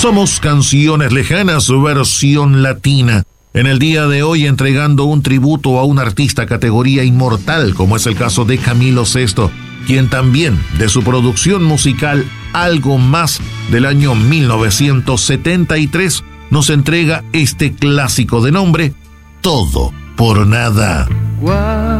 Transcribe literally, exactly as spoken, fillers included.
Somos Canciones Lejanas, versión latina. En el día de hoy entregando un tributo a un artista categoría inmortal, como es el caso de Camilo Sesto, quien también, de su producción musical Algo Más del año mil novecientos setenta y tres, nos entrega este clásico de nombre Todo por Nada.